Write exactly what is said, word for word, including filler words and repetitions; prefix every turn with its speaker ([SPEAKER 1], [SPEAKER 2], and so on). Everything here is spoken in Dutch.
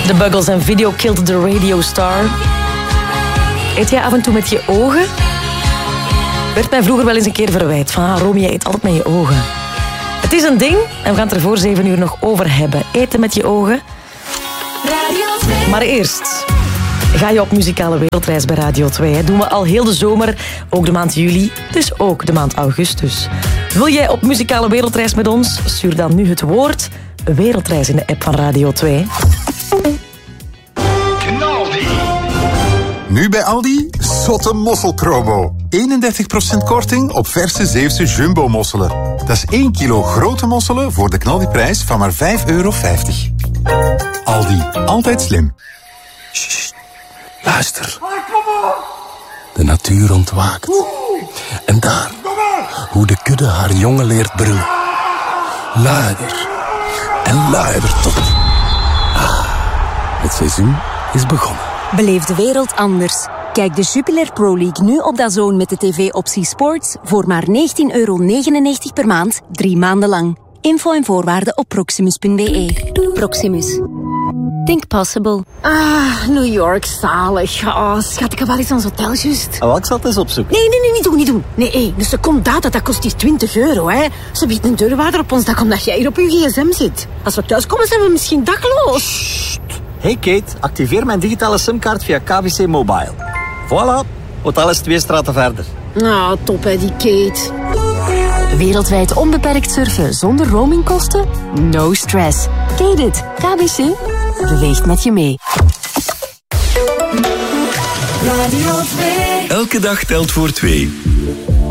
[SPEAKER 1] De Buggles en Video Killed the Radio Star. Eet jij af en toe met je ogen? Werd mij vroeger wel eens een keer verwijt. Van, ah, Romy, je eet altijd met je ogen. Het is een ding en we gaan het er voor zeven uur nog over hebben. Eten met je ogen. Maar eerst ga je op muzikale wereldreis bij Radio twee. Dat doen we al heel de zomer, ook de maand juli, dus ook de maand augustus. Wil jij op muzikale wereldreis met ons? Stuur dan nu het woord wereldreis in de app van Radio twee.
[SPEAKER 2] Nu bij Aldi, zotte mosselpromo. eenendertig procent korting op verse Zeeuwse jumbo-mosselen. Dat is één kilo grote mosselen voor de knaldiprijs van maar vijf euro vijftig. Aldi, altijd slim.
[SPEAKER 3] Sst, luister. De natuur ontwaakt. En daar, hoe de kudde haar jongen leert brullen. Luider en luider tot. Ah, het seizoen is begonnen.
[SPEAKER 4] Beleef de wereld anders. Kijk de Jupiler Pro League nu op DAZN met de tv-optie Sports voor maar negentien euro negenennegentig per maand, drie maanden lang. Info en voorwaarden op proximus punt b e. Proximus. Think possible.
[SPEAKER 5] Ah, New York, zalig. Oh, schat, ik heb wel eens aan zo'n hotel juist.
[SPEAKER 6] Oh, ik zal het eens opzoeken.
[SPEAKER 5] Nee, nee, nee, niet doen, niet doen. Nee, hey, de seconde data, dat kost hier twintig euro, hè. Ze biedt een deurwaarder op ons dak omdat jij hier op je gsm zit. Als we thuis komen, zijn we misschien dakloos.
[SPEAKER 6] Sst. Hey Kate, activeer mijn digitale simkaart via K B C Mobile. Voilà, hotel is twee straten verder.
[SPEAKER 5] Nou, top hè, die Kate.
[SPEAKER 4] Wereldwijd onbeperkt surfen zonder roamingkosten? No stress. Kate it. K B C beweegt met je mee.
[SPEAKER 7] Radio twee.
[SPEAKER 8] Elke dag telt voor twee.